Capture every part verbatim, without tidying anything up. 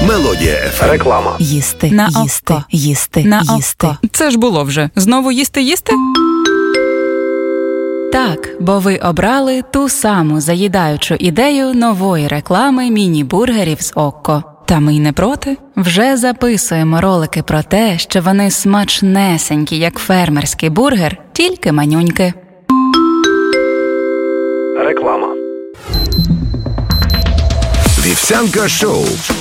Мелодія еф ем. Реклама. Їсти, на їсти, око. їсти, На їсти. око. Це ж було вже. Знову їсти-їсти? Так, бо ви обрали ту саму заїдаючу ідею нової реклами міні-бургерів з Окко. Та ми й не проти. Вже записуємо ролики про те, що вони смачнесенькі, як фермерський бургер, тільки манюньки. Реклама. Вівсянка шоу.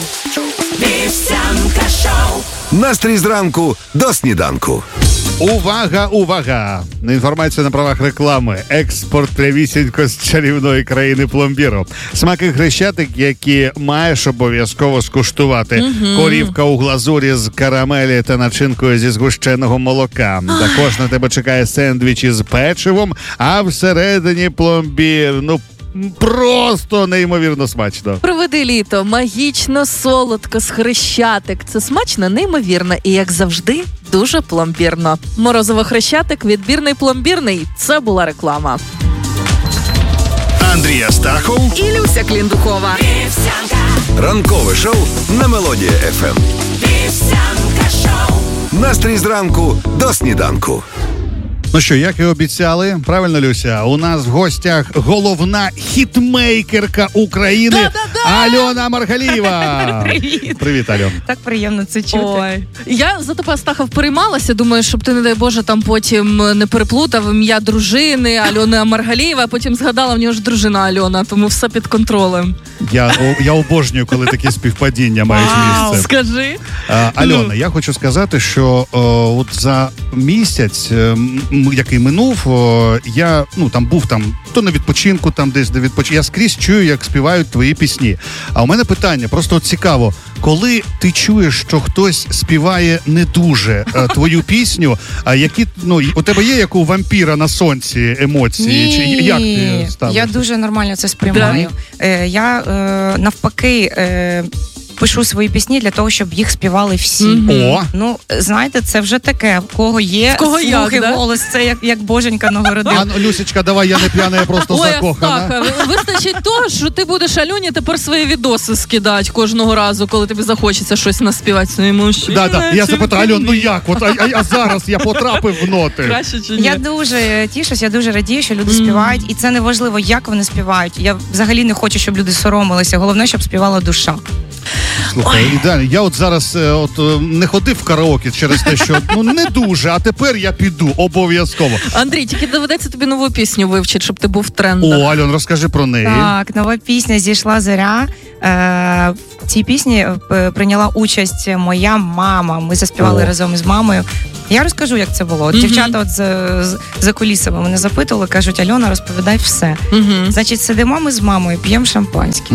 Вівсянка шоу. Настрій зранку до сніданку. Увага, увага! Інформація на правах реклами. Експорт прямісінько з чарівної країни пломбіру. Смаки хрещатик, які маєш обов'язково скуштувати. Угу. Корівка у глазурі з карамелі та начинкою зі згущеного молока. Також на тебе чекає сендвіч із печивом, а всередині пломбір. Ну, просто неймовірно смачно. Проведи літо магічно, солодко, з хрещатик. Це смачно, неймовірно і, як завжди, дуже пломбірно. Морозово-хрещатик, відбірний пломбірний. Це була реклама. Андрій Астахов І Люся Кліндухова. Вівсянка. Ранкове шоу на Мелодія еф ем. Вівсянка шоу. Настрій зранку до сніданку. Ну що, як і обіцяли, правильно, Люся, у нас в гостях головна хітмейкерка України Да-да-да! Альона Маргалієва. Привіт. Привіт, Альон. Так приємно це чути. Ой. Я за тебе, Астахов, переймалася, думаю, щоб ти, не дай Боже, там потім не переплутав ім'я дружини Альони Маргалієва, а потім згадала, в нього ж дружина Альона, тому все під контролем. Я, о, я обожнюю, коли такі співпадіння мають місце. Скажи. А, Альона, я хочу сказати, що о, от за місяць, м, який минув, о, я ну там був там то на відпочинку, там десь де відпочинку. Я скрізь чую, як співають твої пісні. А у мене питання, просто от цікаво, коли ти чуєш, що хтось співає не дуже а, твою пісню, а які ну у тебе є як у вампіра на сонці емоції? Ні, Чи як ти ставишся? я дуже нормально це сприймаю. Е, я е, навпаки е, пишу свої пісні для того, щоб їх співали всі. Mm-hmm. О! Ну, знаєте, це вже таке, в кого є В кого слух і як, да? голос, це як, як боженька нагородив. А, ну, Люсечка, давай, я не п'яна, я просто Ой, закохана. Астахов, вистачить того, що ти будеш Альоні тепер свої відоси скидати кожного разу, коли тобі захочеться щось наспівати своєму мужчині. Да, да. Я запитаю, Альон, ну як? От, а, а, а зараз я потрапив в ноти. Краще чи ні? Я дуже тішусь, я дуже радію, що люди mm. співають, і це не важливо, як вони співають. Я взагалі не хочу, щоб люди соромилися. Головне, щоб співала душа. Слухай, ідеально. Я от зараз е, от, е, не ходив в караоке через те, що ну не дуже, а тепер я піду обов'язково. Андрій, тільки доведеться тобі нову пісню вивчити, щоб ти був в трендах. О, Альон, розкажи про неї. Так, нова пісня «Зійшла зоря». Е, в цій пісні е, прийняла участь моя мама. Ми заспівали О. разом із мамою. Я розкажу, як це було. От, Мгм. дівчата от за, з- за кулісами мене запитували, кажуть: Альона, розповідай все. Угу. Значить, сидимо ми з мамою, п'ємо шампанське.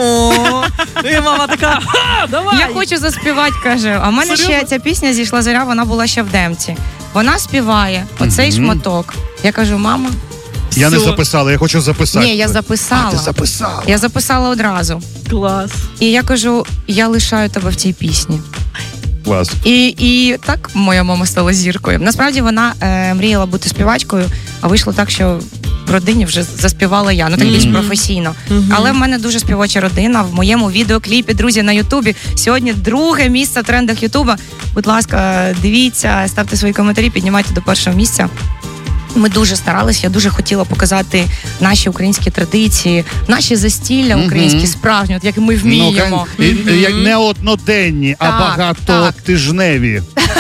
О, і мама така, ха, давай! Я хочу заспівати, каже. А в мене Серйозно? ще ця пісня «Зійшла зоря», вона була ще в демці. Вона співає оцей Мгм. шматок. Я кажу: мама, Я не Все. записала, я хочу записати. ні, я А, записала. ти записала. Я записала одразу. Клас. І я кажу: я лишаю тебе в цій пісні. Клас. І, і так моя мама стала зіркою. Насправді вона е, мріяла бути співачкою, а вийшло так, що в родині вже заспівала я, ну так більш Мгм. професійно. Мгм. Але в мене дуже співоча родина. В моєму відеокліпі, друзі, на Ютубі сьогодні друге місце в трендах Ютуба. Будь ласка, дивіться, ставте свої коментарі, піднімайте до першого місця. Ми дуже старалися, я дуже хотіла показати наші українські традиції, наші застілля Мгм. українські справжні, от як ми Ну, вміємо. кон- і- і- як не одноденні, а Так, багатотижневі.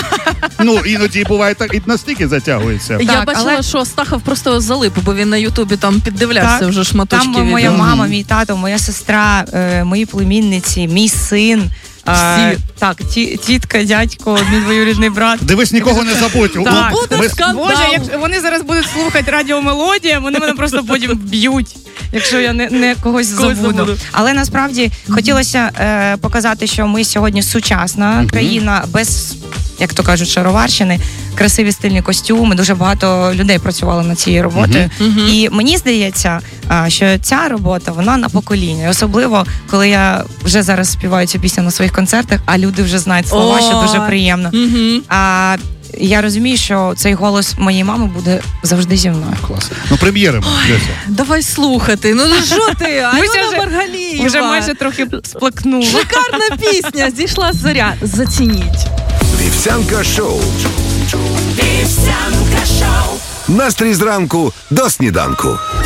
Ну, іноді буває так, і настільки затягується. Я Так, бачила, але- що Астахов просто залип, бо він на Ютубі там піддивлявся Так, вже шматочки Там моя відео. мама, мій тато, моя сестра, е, мої племінниці, мій син. е, Всі. Так, ті, тітка, дядько, мій двоюрідний брат. Дивись, нікого не забудь. Так. Буде Ми- скандал. Боже, якщо вони зараз будуть слухати радіо Мелодія, вони мене просто потім вб'ють, якщо я не, не когось Когось забуду. забуду. Але насправді хотілося е, показати, що ми сьогодні сучасна країна, без, як то кажуть, шароварщини, красиві стильні костюми. Дуже багато людей працювало над цією роботою. Мгм. І мені здається, а, що ця робота, вона на покоління. Особливо, коли я вже зараз співаю цю пісню на своїх концертах, а люди вже знають слова, О. що дуже приємно. Мгм. А я розумію, що цей голос моєї мами буде завжди зі мною. Клас. Ну, прем'єримо. Давай слухати. Ну що ти? Альона Маргалієва. Вже майже трохи сплакнула. Шикарна пісня. Зійшла зоря. Зацініть. Вівсянка шоу. Вівсянка шоу. Настрій зранку до сніданку.